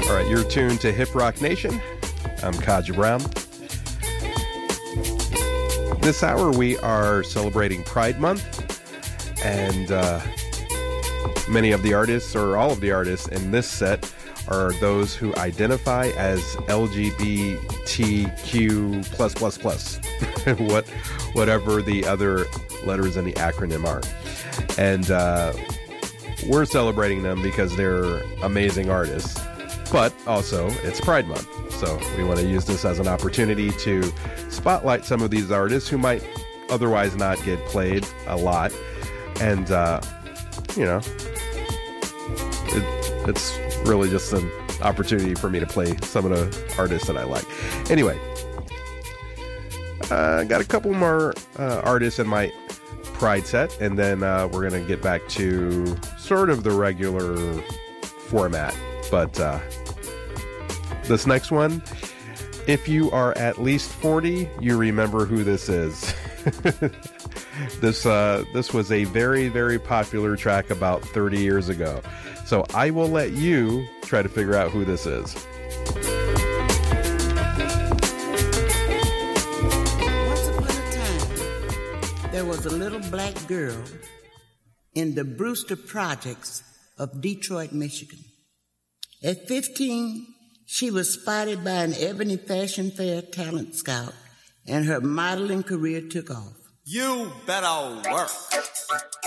All right, you're tuned to Hip Rock Nation. I'm Kaja Brown. This hour we are celebrating Pride Month, and many of the artists, or all of the artists in this set, are those who identify as LGBTQ+++, whatever the other letters in the acronym are. And we're celebrating them because they're amazing artists. But also, it's Pride Month, so we want to use this as an opportunity to spotlight some of these artists who might otherwise not get played a lot. And, it's really just an opportunity for me to play some of the artists that I like. Anyway, I got a couple more artists in my Pride set, and then we're going to get back to sort of the regular format. But this next one, if you are at least 40, you remember who this is. This was a very, very popular track about 30 years ago. So I will let you try to figure out who this is. Once upon a time, there was a little black girl in the Brewster Projects of Detroit, Michigan. At 15, she was spotted by an Ebony Fashion Fair talent scout, and her modeling career took off. You better work.